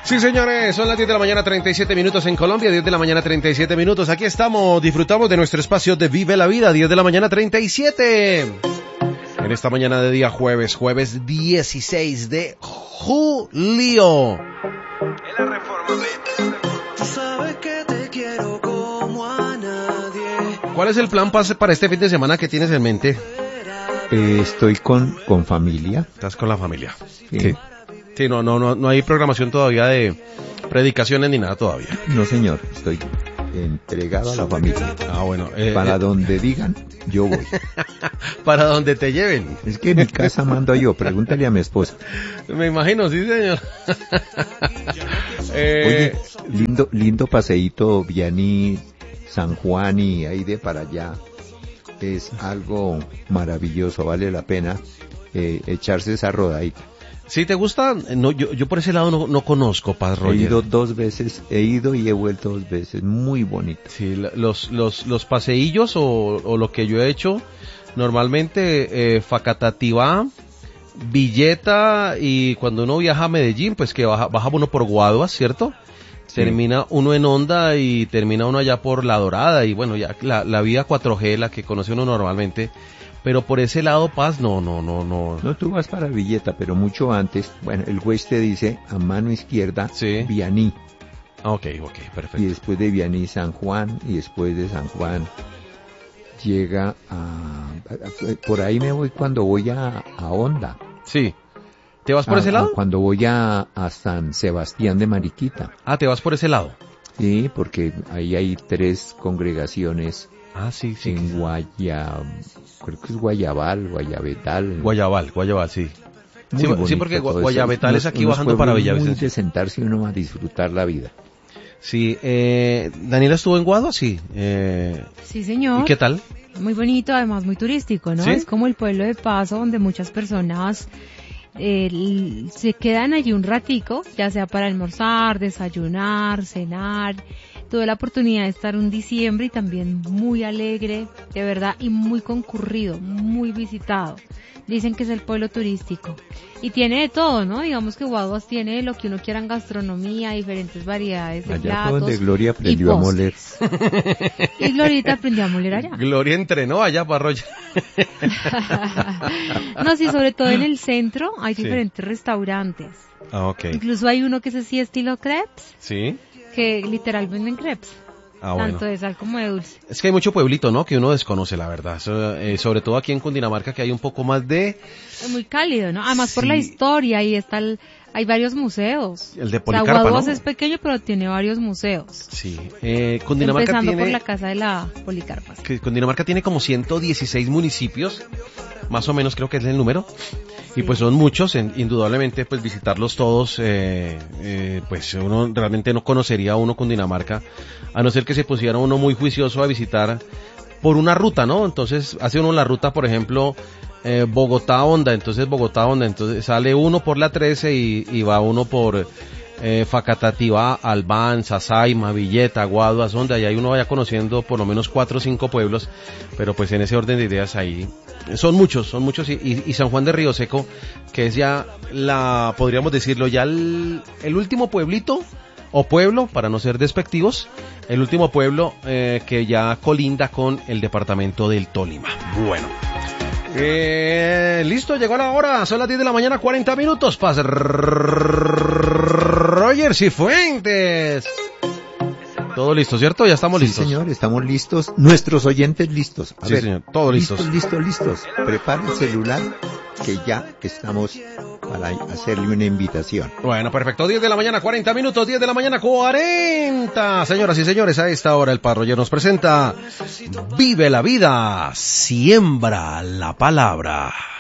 Sí, señores, son las 10 de la mañana, 37 minutos en Colombia, 10 de la mañana, 37 minutos. Aquí estamos, disfrutamos de nuestro espacio de Vive la Vida, 10 de la mañana, 37. En esta mañana de día jueves 16 de julio. En la Reforma, tú sabes que te quiero como a nadie. ¿Cuál es el plan para este fin de semana que tienes en mente? Estoy con familia. Estás con la familia. Sí. Sí, no hay programación todavía de predicaciones ni nada todavía. No, señor, estoy entregado a la familia. Ah, bueno. Para donde digan, yo voy. Para donde te lleven. Es que en mi casa mando yo, pregúntale a mi esposa. Me imagino, sí, señor. Oye, lindo paseíto, Vianney, San Juan y ahí de para allá. Es algo maravilloso, vale la pena echarse esa rodadita. ¿Sí te gusta? No, yo por ese lado no conozco, Paz Roger. He ido 2 veces, he ido y he vuelto 2 veces, muy bonito. Sí, los paseillos o lo que yo he hecho, normalmente Facatativá, Villeta, y cuando uno viaja a Medellín, pues que baja uno por Guaduas, ¿cierto? Sí. Termina uno en Honda y termina uno allá por La Dorada, y bueno, ya la vía 4G, la que conoce uno normalmente. Pero por ese lado, Paz, no. No, tú vas para Villeta, pero mucho antes, bueno, el juez te dice a mano izquierda, sí. Vianney. Ok, perfecto. Y después de Vianney, San Juan, y después de San Juan llega por ahí me voy cuando voy a Honda. Sí. ¿Te vas por ese lado? Cuando voy a San Sebastián de Mariquita. Ah, ¿te vas por ese lado? Sí, porque ahí hay 3 congregaciones. Ah, sí. En creo que es Guayabal, sí. Sí, porque Guayabetal es aquí bajando para Villavicencio. Muy de sentarse uno a disfrutar la vida. Sí, ¿Daniela estuvo en Guadua? Sí. Sí, señor. ¿Y qué tal? Muy bonito, además muy turístico, ¿no? ¿Sí? Es como el pueblo de paso donde muchas personas se quedan allí un ratico, ya sea para almorzar, desayunar, cenar. Tuve la oportunidad de estar un diciembre y también muy alegre, de verdad, y muy concurrido, muy visitado. Dicen que es el pueblo turístico. Y tiene de todo, ¿no? Digamos que Guaduas tiene lo que uno quiera en gastronomía, diferentes variedades de platos. Allá fue donde Gloria aprendió a moler. Y Glorita aprendió a moler allá. Gloria entrenó allá para Roger. No, sí, sobre todo en el centro hay diferentes restaurantes. Ah, ok. Incluso hay uno que es así estilo crepes. Sí. Que literal venden crepes. Ah, bueno. Tanto de sal como de dulce. Es que hay mucho pueblito, ¿no? Que uno desconoce, la verdad. Sobre todo aquí en Cundinamarca, que hay un poco más de... Es muy cálido, ¿no? Además por la historia, y hay varios museos. El de Policarpa, ¿no? Guaduas es pequeño, pero tiene varios museos. Sí. Cundinamarca empezando por la casa de la Policarpa. Cundinamarca tiene como 116 municipios, más o menos creo que es el número. Y pues son muchos, indudablemente pues visitarlos todos, pues uno realmente no conocería uno Cundinamarca, a no ser que se pusiera uno muy juicioso a visitar por una ruta, ¿no? Entonces hace uno la ruta, por ejemplo, Bogotá-Honda, entonces sale uno por la 13 y va uno por Facatativá, Albán, Sasaima, Villeta, Guaduas, Honda, y ahí uno vaya conociendo por lo menos 4 o 5 pueblos, pero pues en ese orden de ideas ahí son muchos, y San Juan de Río Seco, que es ya podríamos decirlo, ya el último pueblito, o pueblo, para no ser despectivos, el último pueblo que ya colinda con el departamento del Tolima. Bueno. Listo, llegó la hora, son las 10 de la mañana, 40 minutos, Paz Roger Cifuentes. Todo listo, ¿cierto? Ya estamos listos. Sí, señor, estamos listos. Nuestros oyentes listos. A ver, señor, todos listos. Listos. Prepara el celular, que ya estamos para hacerle una invitación. Bueno, perfecto. 10 de la mañana, 40 minutos, 10 de la mañana, 40. Señoras y señores, a esta hora el Paz Roger nos presenta Vive la Vida, siembra la palabra.